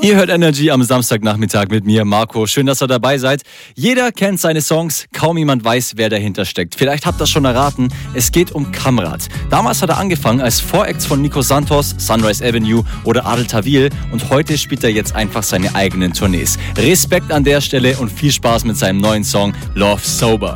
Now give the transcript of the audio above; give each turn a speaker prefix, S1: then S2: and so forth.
S1: Ihr hört Energy am Samstagnachmittag mit mir, Marco. Schön, dass ihr dabei seid. Jeder kennt seine Songs, kaum jemand weiß, wer dahinter steckt. Vielleicht habt ihr das schon erraten, es geht um Kamrat. Damals hat er angefangen als Voreact von Nico Santos, Sunrise Avenue oder Adel Tawil und heute spielt er jetzt einfach seine eigenen Tournees. Respekt an der Stelle und viel Spaß mit seinem neuen Song Love Sober.